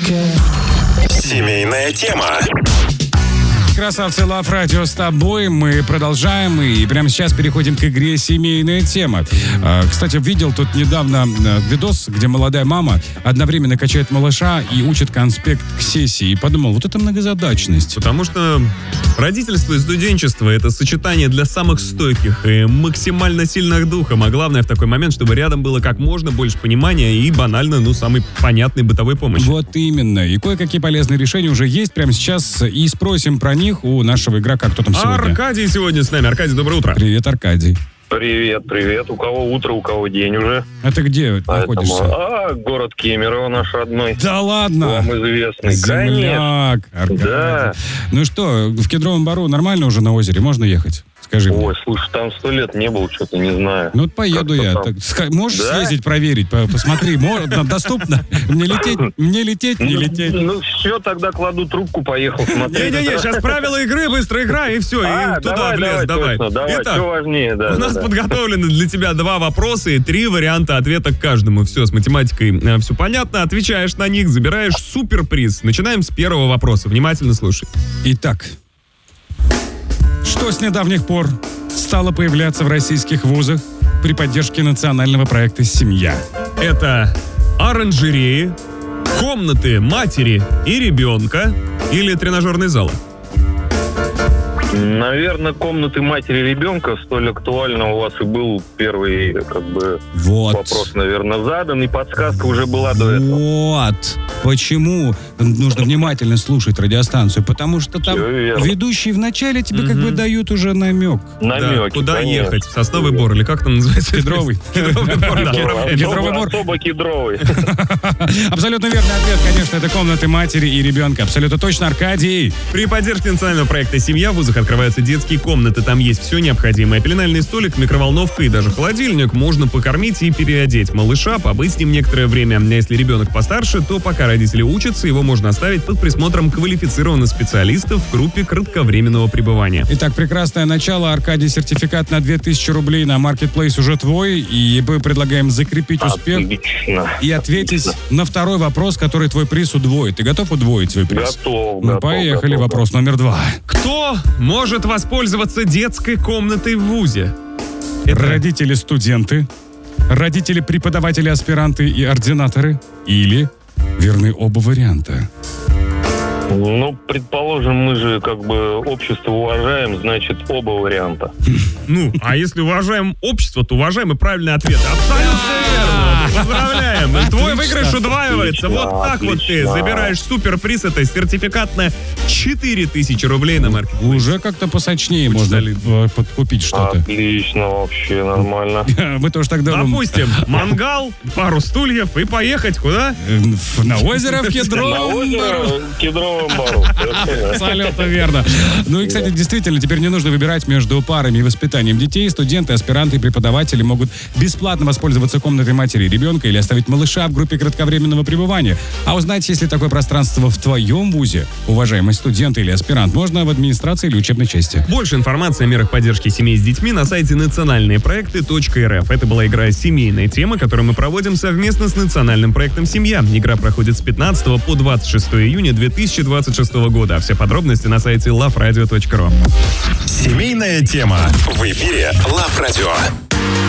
Семейная тема. Красавцы, Лав Радио с тобой. Мы продолжаем и прямо сейчас переходим к игре «Семейная тема». Кстати, видел тут недавно видос, где молодая мама одновременно качает малыша и учит конспект к сессии. И подумал, вот это многозадачность. Потому что родительство и студенчество — это сочетание для самых стойких и максимально сильных духом. А главное в такой момент, чтобы рядом было как можно больше понимания и банально, самой понятной бытовой помощи. Вот именно. И кое-какие полезные решения уже есть прямо сейчас. И спросим про них у нашего игрока. Кто там сегодня? Аркадий сегодня с нами. Аркадий, доброе утро. Привет, Аркадий. Привет. У кого утро, у кого день уже. А ты где находишься? Город Кемерово наш родной. Да ладно? Вам известный. Земляк, Аркадий. Да. Ну что, в Кедровом Бару нормально уже на озере? Можно ехать? Скажи мне. Ой, слушай, там 100 лет не был, что-то не знаю. Ну, вот поеду я. Так, можешь съездить, проверить? Посмотри, доступно? Мне лететь, не лететь? Ну, все, тогда кладу трубку, поехал смотреть. Не-не-не, сейчас правила игры, быстро играй, и все, и туда влез, давай. Давай, Итак, что важнее, да. у нас подготовлены для тебя 2 вопроса и 3 варианта ответа к каждому. Все, с математикой все понятно, отвечаешь на них, забираешь суперприз. Начинаем с первого вопроса, внимательно слушай. Итак, что с недавних пор стало появляться в российских вузах при поддержке национального проекта «Семья»? Это оранжереи, комнаты матери и ребенка или тренажерный зал? Наверное, комнаты матери и ребенка столь актуально у вас и был первый, вопрос, наверное, задан, и подсказка уже была до этого. Вот. Почему нужно внимательно слушать радиостанцию? Потому что там ведущие вначале тебе дают уже намек. Намеки, куда конечно. ехать? В Сосновый Бор или как там называется? Кедровый. Кедровый Бор, да. Кедровый Бор. Особо кедровый. Абсолютно верный ответ, конечно, это комнаты матери и ребенка. Абсолютно точно, Аркадий. При поддержке национального проекта «Семья» в вузах открываются детские комнаты. Там есть все необходимое. Пеленальный столик, микроволновка и даже холодильник. Можно покормить и переодеть малыша, побыть с ним некоторое время. А если ребенок постарше, то пока родители учатся, его можно оставить под присмотром квалифицированных специалистов в группе кратковременного пребывания. Итак, прекрасное начало. Аркадий, сертификат на 2000 рублей на Marketplace уже твой. И мы предлагаем закрепить успех. Отлично. И ответить на второй вопрос, который твой приз удвоит. Ты готов удвоить свой приз? Готов. Поехали. Вопрос номер 2. Кто может воспользоваться детской комнатой в вузе? Родители-студенты, родители-преподаватели-аспиранты и ординаторы или верны оба варианта? Ну, предположим, мы же общество уважаем, значит, оба варианта. А если уважаем общество, то уважаем и правильный ответ. Абсолютно верно. Поздравляем. Твой выигрыш удваивается. Вот так вот ты забираешь суперприз. Это сертификат на 4000 рублей на Marketplace. Уже как-то посочнее можно подкупить что-то. Отлично, вообще нормально. Мы тоже тогда... Допустим, мангал, пару стульев и поехать куда? На озеро в Кедровом Бару. Кедровом Бару. Абсолютно верно. Ну и, кстати, действительно, теперь не нужно выбирать между парами и воспитанием детей. Студенты, аспиранты и преподаватели могут бесплатно воспользоваться комнатой матери и ребенка или оставить малыша в группе кратковременного пребывания. А узнать, есть ли такое пространство в твоем вузе, уважаемый студент или аспирант, можно в администрации или учебной части. Больше информации о мерах поддержки семей с детьми на сайте национальныепроекты.рф. Это была игра «Семейная тема», которую мы проводим совместно с национальным проектом «Семья». Игра проходит с 15 по 26 июня 2026 года. Все подробности на сайте loveradio.ru. Семейная тема в эфире Лав Радио.